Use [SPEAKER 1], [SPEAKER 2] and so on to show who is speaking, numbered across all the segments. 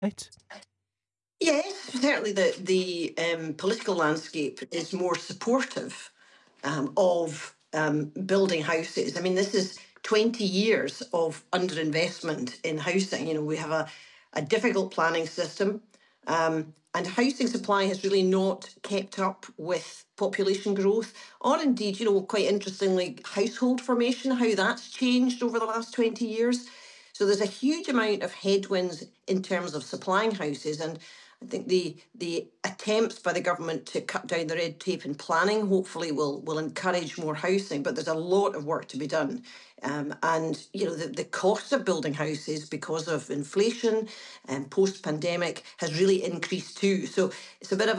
[SPEAKER 1] Right?
[SPEAKER 2] Yes, certainly the political landscape is more supportive of building houses. I mean, this is 20 years of underinvestment in housing. You know, we have a difficult planning system, and housing supply has really not kept up with population growth, or indeed, you know, quite interestingly, household formation, how that's changed over the last 20 years. So there's a huge amount of headwinds in terms of supplying houses, and I think the attempts by the government to cut down the red tape in planning hopefully will encourage more housing, but there's a lot of work to be done. And you know the cost of building houses because of inflation and post pandemic has really increased too. So it's a bit of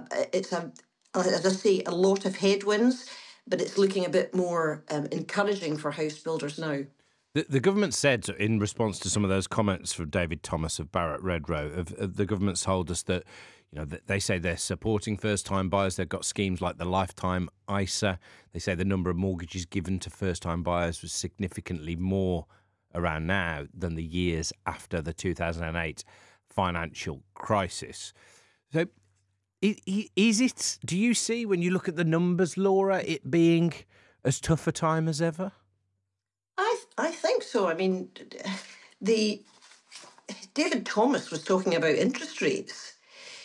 [SPEAKER 2] as I say, a lot of headwinds, but it's looking a bit more encouraging for house builders now.
[SPEAKER 1] The government said in response to some of those comments from David Thomas of Barratt Redrow, the government's told us that, you know, that they say they're supporting first-time buyers. They've got schemes like the Lifetime ISA. They say the number of mortgages given to first-time buyers was significantly more around now than the years after the 2008 financial crisis. So is it, do you see, when you look at the numbers, Laura, it being as tough a time as ever?
[SPEAKER 2] I think so. I mean, the David Thomas was talking about interest rates.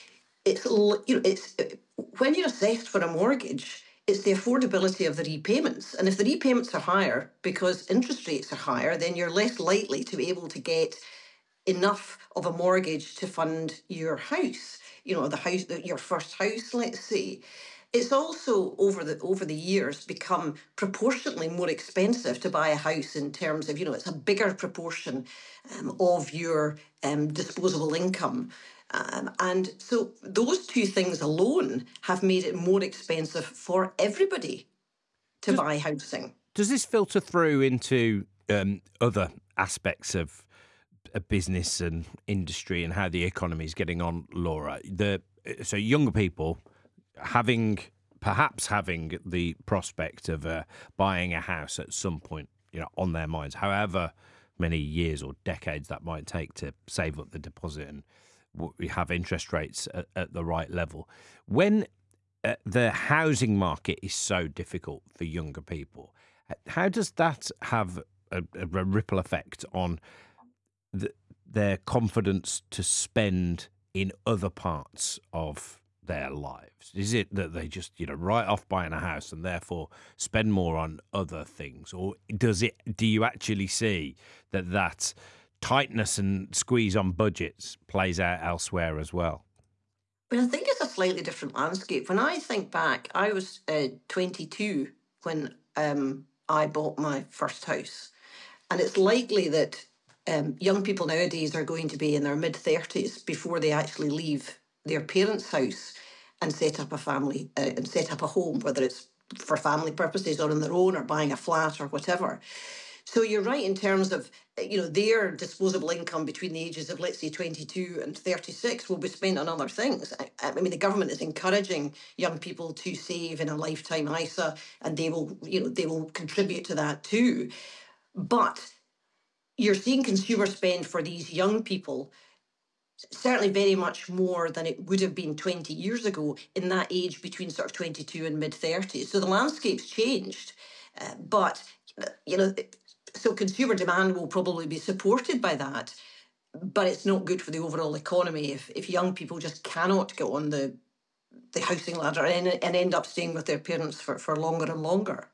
[SPEAKER 2] You know, it's when you're assessed for a mortgage, it's the affordability of the repayments, and if the repayments are higher because interest rates are higher, then you're less likely to be able to get enough of a mortgage to fund your house. You know, the house, your first house, let's say. It's also over the years become proportionately more expensive to buy a house in terms of, you know, it's a bigger proportion of your disposable income. And so those two things alone have made it more expensive for everybody to
[SPEAKER 1] Does,
[SPEAKER 2] buy housing.
[SPEAKER 1] does this filter through into other aspects of a business and industry and how the economy is getting on, Laura? So younger people having the prospect of buying a house at some point, you know, on their minds, however many years or decades that might take to save up the deposit and we have interest rates at the right level. When the housing market is so difficult for younger people, how does that have a ripple effect on their confidence to spend in other parts of their lives? Is it that they just, you know, write off buying a house and therefore spend more on other things? Or do you actually see that tightness and squeeze on budgets plays out elsewhere as well?
[SPEAKER 2] But I think it's a slightly different landscape. When I think back, I was 22 when I bought my first house. And it's likely that young people nowadays are going to be in their mid 30s before they actually leave their parents' house and set up a family and set up a home, whether it's for family purposes or on their own or buying a flat or whatever. So you're right in terms of, you know, their disposable income between the ages of, let's say, 22 and 36 will be spent on other things. I mean, the government is encouraging young people to save in a lifetime ISA, and they will, you know, they will contribute to that too. But you're seeing consumer spend for these young people certainly very much more than it would have been 20 years ago in that age between sort of 22 and mid 30s. So the landscape's changed. But, you know, so consumer demand will probably be supported by that, but it's not good for the overall economy if young people just cannot get on the housing ladder and end up staying with their parents for longer and longer.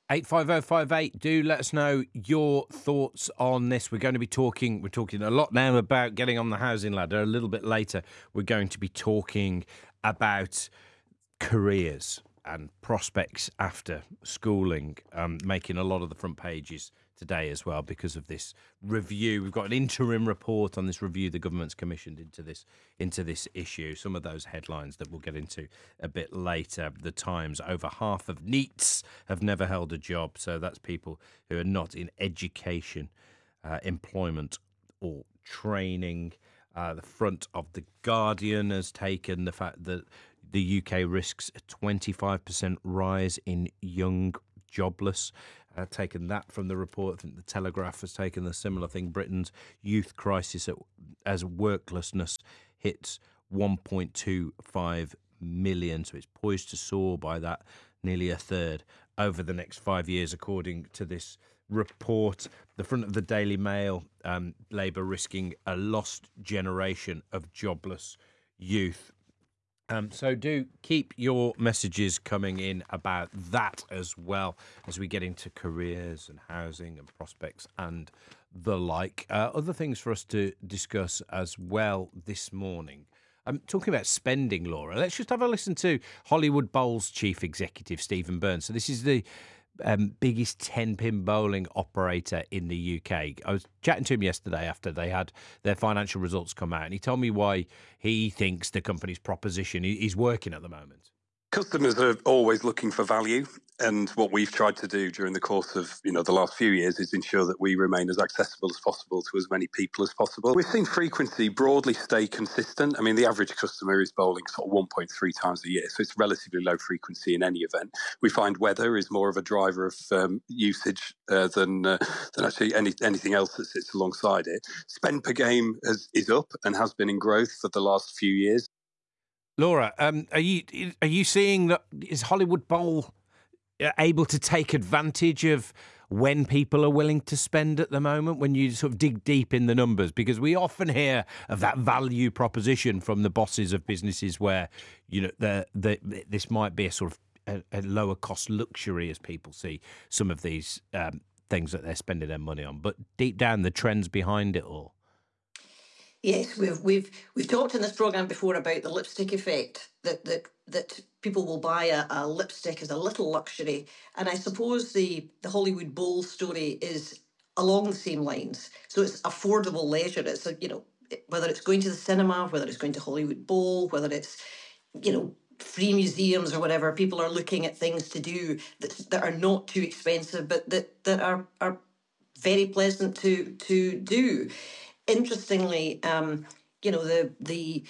[SPEAKER 1] 85058, do let us know your thoughts on this. We're talking a lot now about getting on the housing ladder. A little bit later, we're going to be talking about careers and prospects after schooling, making a lot of the front pages today as well because of this review. We've got an interim report on this review the government's commissioned into this issue. Some of those headlines that we'll get into a bit later. The Times: over half of NEETs have never held a job. So that's people who are not in education, employment or training. The front of The Guardian has taken the fact that the UK risks a 25% rise in young jobless taken that from the report. I think the Telegraph has taken a similar thing. Britain's youth crisis as worklessness hits 1.25 million, so it's poised to soar by that nearly a third over the next 5 years, according to this report. The front of the Daily Mail, Labour risking a lost generation of jobless youth. So do keep your messages coming in about that as well as we get into careers and housing and prospects and the like. Other things for us to discuss as well this morning. Talking about spending, Laura, let's just have a listen to Hollywood Bowl's chief executive, Stephen Burns. So this is the biggest 10-pin bowling operator in the UK. I was chatting to him yesterday after they had their financial results come out, and he told me why he thinks the company's proposition is working at the moment.
[SPEAKER 3] Customers are always looking for value, and what we've tried to do during the course of the last few years is ensure that we remain as accessible as possible to as many people as possible. We've seen frequency broadly stay consistent. I mean, the average customer is bowling sort of 1.3 times a year, so it's relatively low frequency in any event. We find weather is more of a driver of usage than actually anything else that sits alongside it. Spend per game is up and has been in growth for the last few years.
[SPEAKER 1] Laura, are you seeing that? Is Hollywood Bowl able to take advantage of when people are willing to spend at the moment, when you sort of dig deep in the numbers? Because we often hear of that value proposition from the bosses of businesses where, this might be a sort of a lower cost luxury as people see some of these things that they're spending their money on. But deep down, the trends behind it all.
[SPEAKER 2] Yes, we've talked in this programme before about the lipstick effect, that people will buy a lipstick as a little luxury. And I suppose the Hollywood Bowl story is along the same lines. So it's affordable leisure. It's, whether it's going to the cinema, whether it's going to Hollywood Bowl, whether it's, free museums or whatever, people are looking at things to do that are not too expensive, but that are very pleasant to do. Interestingly, the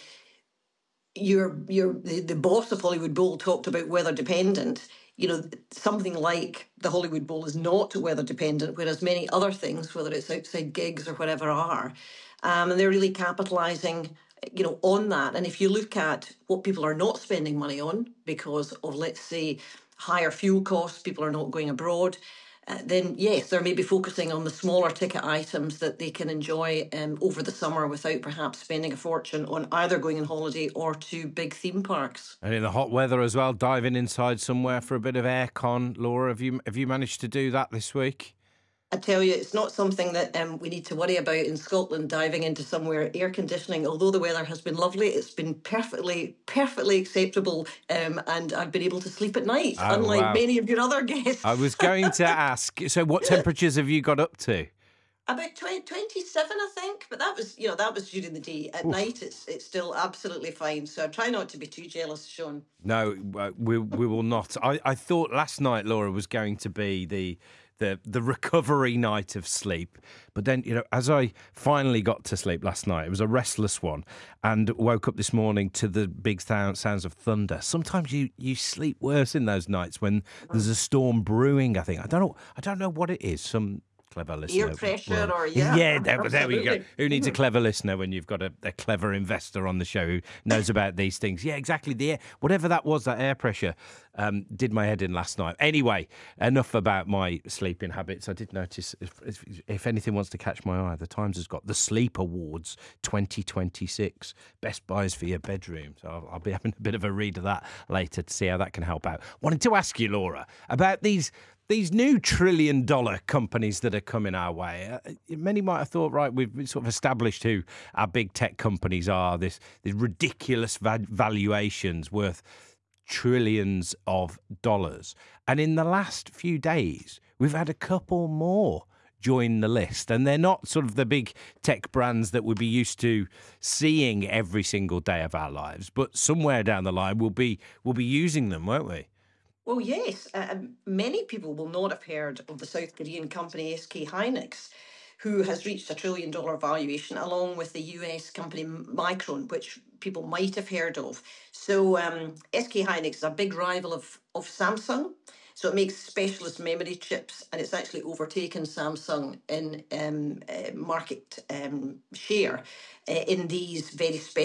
[SPEAKER 2] boss of Hollywood Bowl talked about weather dependent. Something like the Hollywood Bowl is not weather dependent, whereas many other things, whether it's outside gigs or whatever, are. And they're really capitalising, on that. And if you look at what people are not spending money on because of, let's say, higher fuel costs, people are not going abroad, then yes, they're maybe focusing on the smaller ticket items that they can enjoy over the summer without perhaps spending a fortune on either going on holiday or to big theme parks.
[SPEAKER 1] And in the hot weather as well, diving inside somewhere for a bit of aircon. Laura, have you managed to do that this week?
[SPEAKER 2] I tell you, it's not something that we need to worry about in Scotland, diving into somewhere air conditioning. Although the weather has been lovely, it's been perfectly acceptable, and I've been able to sleep at night, unlike many of your other guests.
[SPEAKER 1] I was going to ask, so what temperatures have you got up to?
[SPEAKER 2] About 27, I think, but that was during the day. At night, it's still absolutely fine. So I try not to be too jealous, Sean.
[SPEAKER 1] No, we will not. I thought last night, Laura, was going to be the recovery night of sleep. But then, as I finally got to sleep last night, it was a restless one, and woke up this morning to the big sounds of thunder. Sometimes you sleep worse in those nights when there's a storm brewing, I think. I don't know what it is. Some clever listener.
[SPEAKER 2] Ear pressure
[SPEAKER 1] there we go. Who needs a clever listener when you've got a clever investor on the show who knows about these things? Yeah, exactly. Whatever that was, that air pressure did my head in last night. Anyway, enough about my sleeping habits. I did notice, if anything wants to catch my eye, the Times has got the Sleep Awards 2026, best buys for your bedroom. So I'll be having a bit of a read of that later to see how that can help out. Wanted to ask you, Laura, about these new trillion-dollar companies that are coming our way. Many might have thought, right, we've sort of established who our big tech companies are, these ridiculous valuations worth trillions of dollars. And in the last few days, we've had a couple more join the list. And they're not sort of the big tech brands that we'd be used to seeing every single day of our lives. But somewhere down the line, we'll be using them, won't we?
[SPEAKER 2] Well, yes. Many people will not have heard of the South Korean company SK Hynix, who has reached $1 trillion valuation, along with the US company Micron, which people might have heard of. So SK Hynix is a big rival of Samsung. So it makes specialist memory chips, and it's actually overtaken Samsung in market share in these very special